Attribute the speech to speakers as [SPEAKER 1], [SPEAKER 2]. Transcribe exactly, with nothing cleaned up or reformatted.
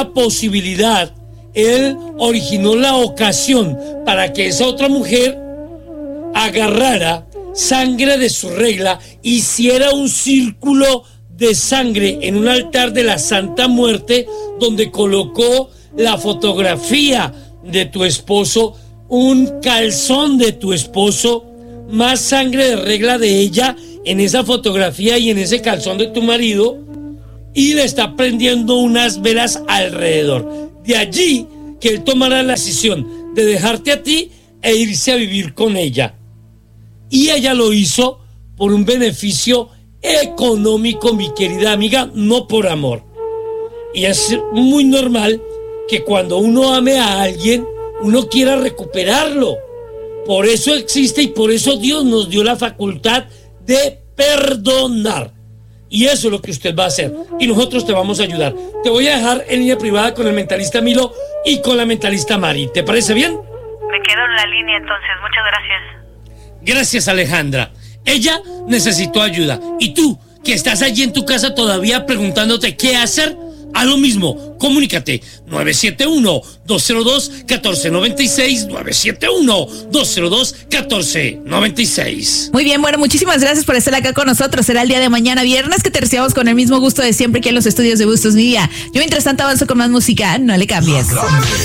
[SPEAKER 1] esta posibilidad, él originó la ocasión para que esa otra mujer agarrara sangre de su regla, hiciera un círculo de sangre en un altar de la Santa Muerte, donde colocó la fotografía de tu esposo, un calzón de tu esposo, más sangre de regla de ella en esa fotografía y en ese calzón de tu marido, y le está prendiendo unas velas alrededor. De allí que él tomará la decisión de dejarte a ti e irse a vivir con ella. Y ella lo hizo por un beneficio económico, mi querida amiga, no por amor. Y es muy normal que cuando uno ame a alguien, uno quiera recuperarlo. Por eso existe y por eso Dios nos dio la facultad de perdonar. Y eso es lo que usted va a hacer. Y nosotros te vamos a ayudar. Te voy a dejar en línea privada con el mentalista Milo y con la mentalista Mari. ¿Te parece bien?
[SPEAKER 2] Me quedo en la línea entonces. Muchas gracias.
[SPEAKER 1] Gracias, Alejandra. Ella necesitó ayuda. Y tú, que estás allí en tu casa todavía preguntándote qué hacer, haz lo mismo. Comunícate. nueve siete uno, dos cero dos, uno cuatro nueve seis. nueve siete uno, dos cero dos, uno cuatro nueve seis.
[SPEAKER 3] Muy bien, bueno, muchísimas gracias por estar acá con nosotros. Será el día de mañana, viernes, que te recibamos con el mismo gusto de siempre aquí en los estudios de Bustos Media. Yo, mientras tanto, avanzo con más música. No le cambies.